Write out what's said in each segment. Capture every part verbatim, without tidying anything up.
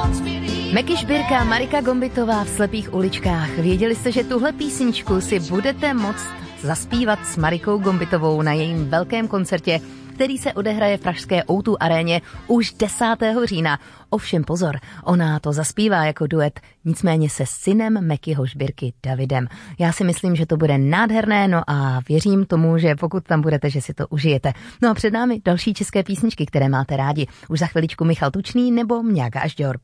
Meky Šbírka, Marika Gombitová v Slepých uličkách. Věděli jste, že tuhle písničku si budete moct zaspívat s Marikou Gombitovou na jejím velkém koncertě, který se odehraje v pražské ó dva aréně už desátého října. Ovšem pozor, ona to zaspívá jako duet, nicméně se synem Mekyho Šbírky Davidem. Já si myslím, že to bude nádherné, no a věřím tomu, že pokud tam budete, že si to užijete. No a před námi další české písničky, které máte rádi. Už za chviličku Michal Tučný nebo Mňága až Džorb.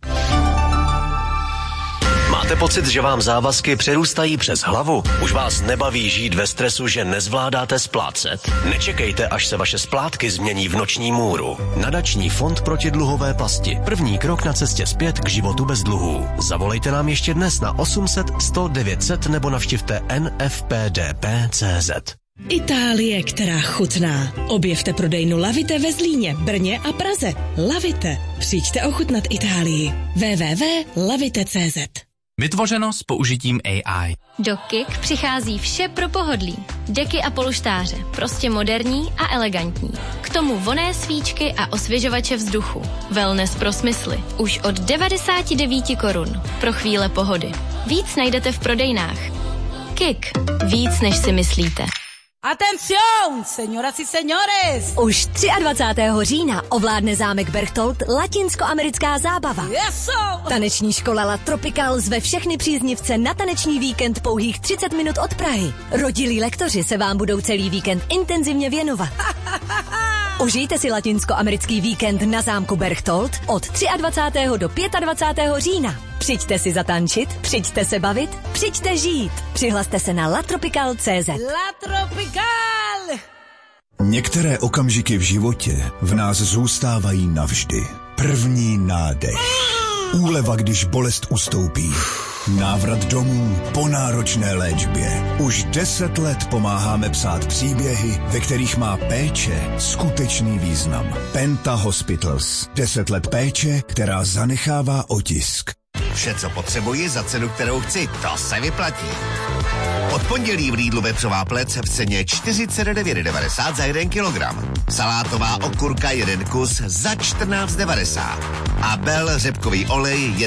Máte pocit, že vám závazky přerůstají přes hlavu? Už vás nebaví žít ve stresu, že nezvládáte splácet? Nečekejte, až se vaše splátky změní v noční můru. Nadační fond proti dluhové pasti. První krok na cestě zpět k životu bez dluhů. Zavolejte nám ještě dnes na osm set sto devět set nebo navštivte n f p d p tečka c z. Itálie, která chutná. Objevte prodejnu Lavite ve Zlíně, Brně a Praze. Lavite. Přijďte ochutnat Itálii. w w w tečka lavite tečka c z. Vytvořeno s použitím A I. Do Kik přichází vše pro pohodlí. Deky a polštáře, prostě moderní a elegantní. K tomu vonné svíčky a osvěžovače vzduchu. Wellness pro smysly. Už od devadesát devět korun. Pro chvíle pohody. Víc najdete v prodejnách. Kik. Víc, než si myslíte. Atención, señoras y señores! Už dvacátého třetího října ovládne zámek Berchtold latinskoamerická zábava. Yeso! Taneční škola La Tropical zve všechny příznivce na taneční víkend pouhých třicet minut od Prahy. Rodilí lektoři se vám budou celý víkend intenzivně věnovat. Užijte si latinskoamerický víkend na zámku Berchtold od dvacátého třetího do dvacátého pátého října. Přijďte si zatančit, přijďte se bavit, přijďte žít. Přihlaste se na latropical tečka cé zet. La Tropical! Některé okamžiky v životě v nás zůstávají navždy. První nádech. Úleva, když bolest ustoupí. Návrat domů po náročné léčbě. Už deset let pomáháme psát příběhy, ve kterých má péče skutečný význam. Penta Hospitals. Deset let péče, která zanechává otisk. Vše, co potřebuji za cenu, kterou chci, to se vyplatí. Od pondělí v Lidlu vepřová plec v ceně čtyřicet devět devadesát za jeden kilogram. Salátová okurka jeden kus za čtrnáct devadesát. A Bell řepkový olej